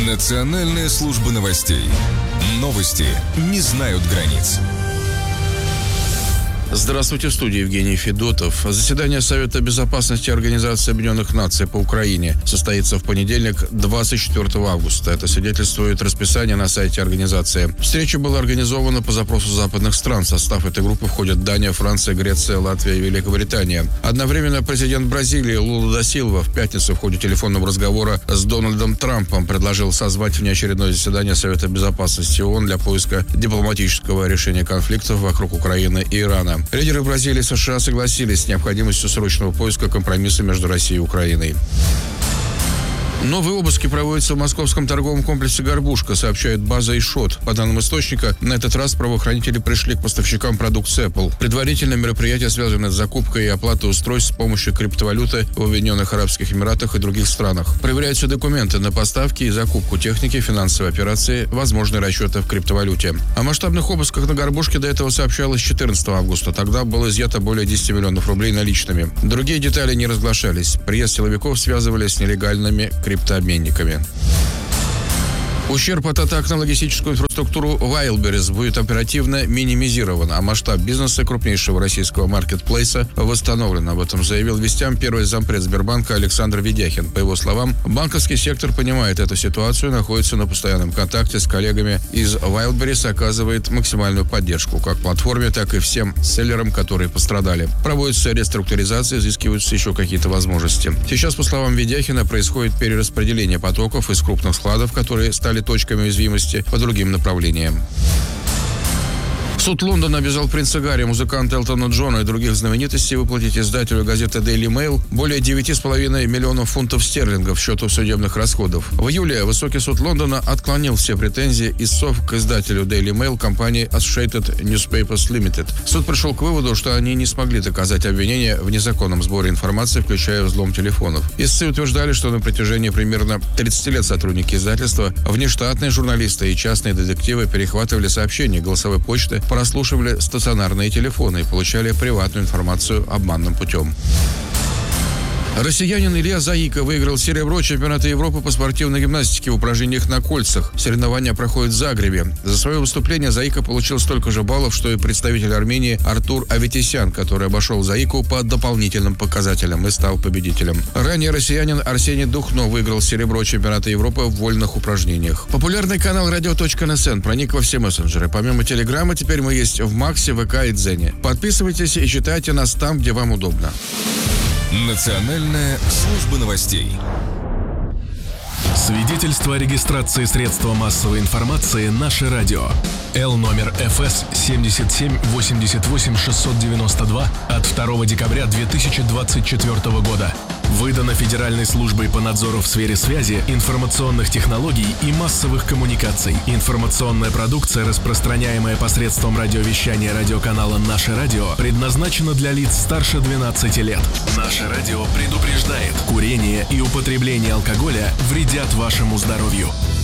Национальная служба новостей. Новости не знают границ. Здравствуйте, в студии Евгений Федотов. Заседание Совета безопасности Организации Объединенных Наций по Украине состоится в понедельник, 24 августа. Это свидетельствует расписание на сайте организации. Встреча была организована по запросу западных стран. В состав этой группы входят Дания, Франция, Греция, Латвия и Великобритания. Одновременно президент Бразилии Лула да Силва в пятницу в ходе телефонного разговора с Дональдом Трампом предложил созвать внеочередное заседание Совета безопасности ООН для поиска дипломатического решения конфликтов вокруг Украины и Ирана. Лидеры Бразилии и США согласились с необходимостью срочного поиска компромисса между Россией и Украиной. Новые обыски проводятся в московском торговом комплексе «Горбушка», сообщает база Ишот. По данным источника, на этот раз правоохранители пришли к поставщикам продукции Apple. Предварительно мероприятие связано с закупкой и оплатой устройств с помощью криптовалюты в Объединенных Арабских Эмиратах и других странах. Проверяются документы на поставки и закупку техники, финансовые операции, возможные расчеты в криптовалюте. О масштабных обысках на «Горбушке» до этого сообщалось 14 августа. Тогда было изъято более 10 миллионов рублей наличными. Другие детали не разглашались. Приезд силовиков связывали с нелегальными криптообменниками. Ущерб от атак на логистическую инфраструктуру Wildberries будет оперативно минимизирован, а масштаб бизнеса крупнейшего российского маркетплейса восстановлен. Об этом заявил «Вестям» первый зампред Сбербанка Александр Ведяхин. По его словам, банковский сектор понимает эту ситуацию, находится на постоянном контакте с коллегами из Wildberries, оказывает максимальную поддержку как платформе, так и всем селлерам, которые пострадали. Проводится реструктуризация, изыскиваются еще какие-то возможности. Сейчас, по словам Ведяхина, происходит перераспределение потоков из крупных складов, которые стали точками уязвимости, по другим направлениям. Суд Лондона обязал принца Гарри, музыканта Элтона Джона и других знаменитостей выплатить издателю газеты Daily Mail более 9,5 миллионов фунтов стерлингов в счету судебных расходов. В июле Высокий суд Лондона отклонил все претензии истцов к издателю Daily Mail компании Associated Newspapers Limited. Суд пришел к выводу, что они не смогли доказать обвинения в незаконном сборе информации, включая взлом телефонов. Истцы утверждали, что на протяжении примерно 30 лет сотрудники издательства, внештатные журналисты и частные детективы перехватывали сообщения голосовой почты, прослушивали стационарные телефоны и получали приватную информацию обманным путем. Россиянин Илья Заика выиграл серебро чемпионата Европы по спортивной гимнастике в упражнениях на кольцах. Соревнования проходят в Загребе. За свое выступление Заика получил столько же баллов, что и представитель Армении Артур Аветисян, который обошел Заику по дополнительным показателям и стал победителем. Ранее россиянин Арсений Духно выиграл серебро чемпионата Европы в вольных упражнениях. Популярный канал radio.nsn проник во все мессенджеры. Помимо Телеграма, теперь мы есть в Максе, ВК и Дзене. Подписывайтесь и читайте нас там, где вам удобно. Национальная служба новостей. Свидетельство о регистрации средства массовой информации «Наше радио». Л номер ФС 77 88 692 от 2 декабря 2024 года. Выдано Федеральной службой по надзору в сфере связи, информационных технологий и массовых коммуникаций. Информационная продукция, распространяемая посредством радиовещания радиоканала «Наше радио», предназначена для лиц старше 12 лет. «Наше радио» предупреждает: курение и употребление алкоголя вредят вашему здоровью.